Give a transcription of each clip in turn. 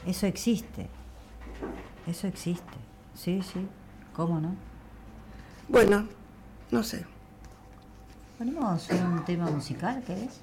Eso existe. Eso existe. Sí, sí. ¿Cómo no? Bueno, no sé. ¿Ponemos un tema musical, querés?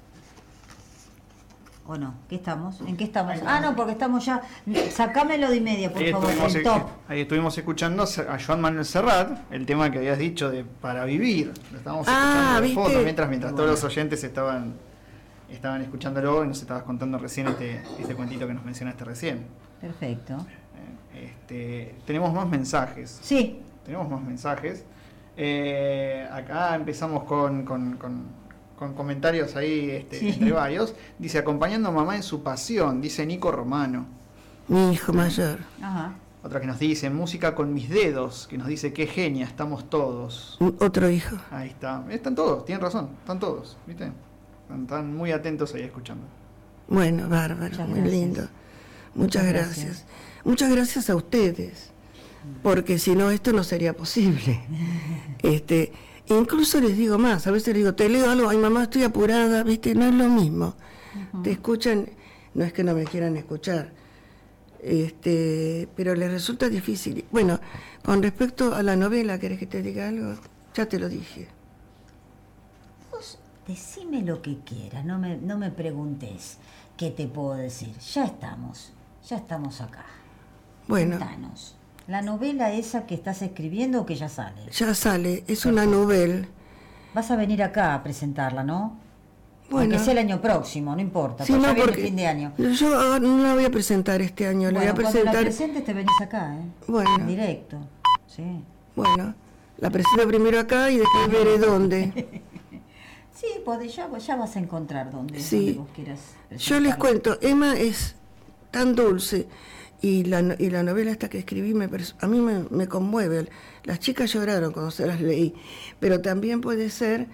¿O no? ¿Qué estamos? ¿En qué estamos? Ah, no, porque estamos ya... Sacámelo de media, por favor, el top. Ahí estuvimos escuchando a Joan Manuel Serrat, el tema que habías dicho de Para Vivir. Lo estábamos escuchando de fondo mientras Bueno. todos los oyentes estaban escuchándolo y nos estabas contando recién este cuentito que nos mencionaste recién. Perfecto. Tenemos más mensajes. Sí. Tenemos más mensajes. Acá empezamos con comentarios ahí Sí. entre varios. Dice, acompañando a mamá en su pasión, dice Nico Romano. Mi hijo mayor. Ajá. Otra que nos dice, música con mis dedos, que nos dice, qué genia, estamos todos. Otro hijo. Ahí está. Están todos, tienen razón, están todos, ¿viste? Están muy atentos ahí escuchando. Bueno, bárbaro, Muchas muy gracias. lindo. Muchas gracias. Muchas gracias a ustedes, porque si no esto no sería posible. Incluso les digo más, a veces les digo, te leo algo, ay mamá, estoy apurada, ¿viste? No es lo mismo. Te escuchan, no es que no me quieran escuchar, pero les resulta difícil. Bueno, con respecto a la novela, ¿querés que te diga algo? Ya te lo dije. Vos decime lo que quieras, no me preguntes qué te puedo decir. Ya estamos acá. Bueno, Contanos. ¿La novela esa que estás escribiendo o que ya sale? ya sale, es una novela. Vas a venir acá a presentarla, ¿no? Bueno. Aunque sea el año próximo, no importa, Sí, porque no, ya viene porque el fin de año. yo no la voy a presentar este año, la voy a Bueno, cuando presentar. la presentes te venís acá, ¿eh? Bueno. En directo. Sí. Bueno, la presento primero acá y después veré dónde. Sí, ya vas a encontrar dónde, Sí. donde vos quieras Yo les presentarla. cuento, Emma es tan dulce y la novela esta que escribí a mí me conmueve. Las chicas lloraron cuando se las leí, pero también puede ser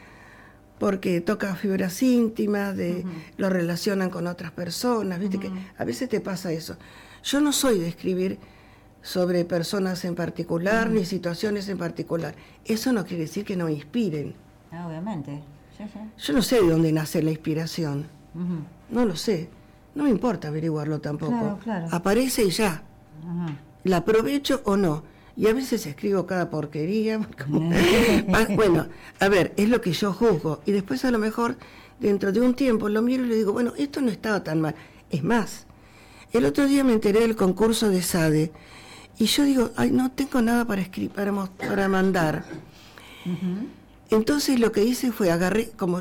porque toca fibras íntimas, lo relacionan con otras personas, viste que a veces te pasa eso. Yo no soy de escribir sobre personas en particular ni situaciones en particular. Eso no quiere decir que no inspiren. Ah, obviamente. Sí, sí. Yo no sé de dónde nace la inspiración. Ujú. No lo sé. No me importa averiguarlo tampoco. Claro, claro. Aparece y ya. Ajá. La aprovecho o no. Y a veces escribo cada porquería. Bueno, a ver, es lo que yo juzgo. Y después a lo mejor, dentro de un tiempo, lo miro y le digo, bueno, esto no estaba tan mal. Es más, el otro día me enteré del concurso de SADE. Y yo digo, ay, no tengo nada para escribir, para mandar. Ujú. Entonces lo que hice fue agarré, como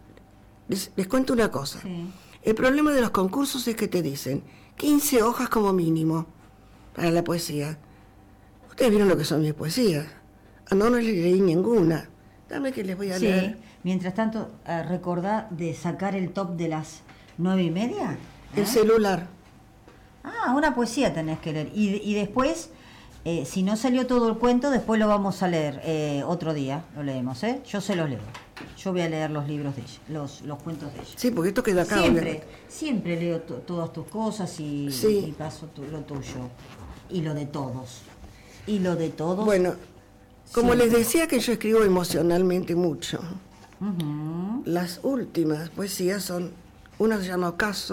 les cuento una cosa. Sí. El problema de los concursos es que te dicen 15 hojas como mínimo para la poesía. Ustedes vieron lo que son mis poesías. No les leí ninguna. Dame que les voy a Sí. leer. Mientras tanto, recordá de sacar el top de las 9:30. El celular. Ah, una poesía tenés que leer. Y después, si no salió todo el cuento, después lo vamos a leer otro día. Lo leemos, ¿eh? Yo se los leo. Yo voy a leer los libros de ella, los cuentos de ella. Sí, porque esto queda acá. Siempre leo todas tus cosas y paso lo tuyo. Y lo de todos. Y lo de todos. Bueno, como siempre. les decía que yo escribo emocionalmente mucho. Ujú. Las últimas poesías son, una se llama Ocaso,